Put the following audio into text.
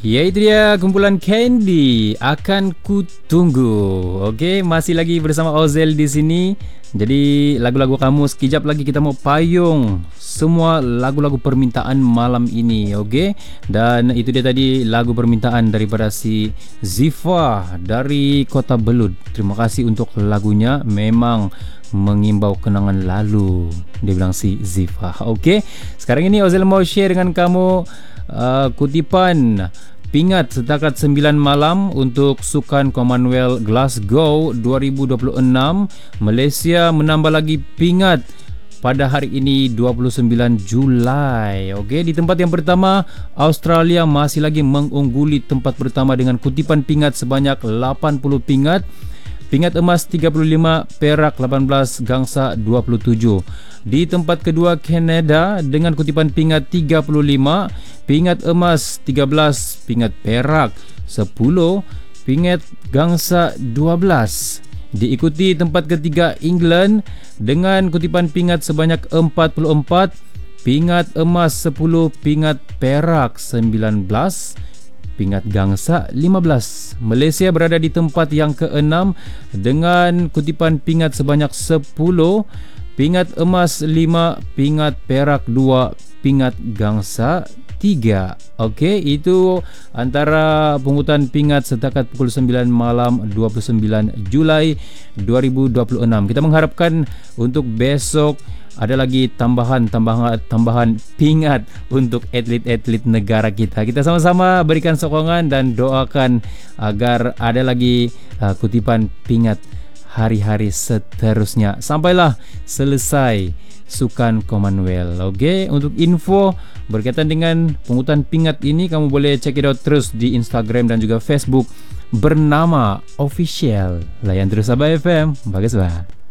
Ya, itu dia kumpulan Candy, Akan Ku Tunggu. Okey, masih lagi bersama Ozel di sini. Jadi lagu-lagu kamu sekejap lagi kita mau payung semua lagu-lagu permintaan malam ini, okey? Dan itu dia tadi lagu permintaan daripada si Zifa dari Kota Belud. Terima kasih untuk lagunya, memang mengimbau kenangan lalu, dia bilang si Zifa. Okey, sekarang ini Ozel mau share dengan kamu kutipan pingat setakat 9 malam untuk Sukan Commonwealth Glasgow 2026. Malaysia menambah lagi pingat pada hari ini 29 Julai. Okey, di tempat yang pertama Australia masih lagi mengungguli tempat pertama dengan kutipan pingat sebanyak 80 pingat. Pingat emas 35, perak 18, gangsa 27. Di tempat kedua Kanada dengan kutipan pingat 35, pingat emas 13, pingat perak 10, pingat gangsa 12. Diikuti tempat ketiga England dengan kutipan pingat sebanyak 44, pingat emas 10, pingat perak 19, pingat gangsa 15. Malaysia berada di tempat yang ke-6 dengan kutipan pingat sebanyak 10, pingat emas 5, pingat perak 2, pingat gangsa 3. Okey, itu antara pungutan pingat setakat pukul 9 malam 29 Julai 2026. Kita mengharapkan untuk besok ada lagi tambahan pingat untuk atlet-atlet negara kita. Kita sama-sama berikan sokongan dan doakan agar ada lagi kutipan pingat hari-hari seterusnya sampailah selesai Sukan Commonwealth. Okey, untuk info berkaitan dengan pungutan pingat ini kamu boleh check it out terus di Instagram dan juga Facebook bernama Official. Layan terus Sabah FM. Bagus bah.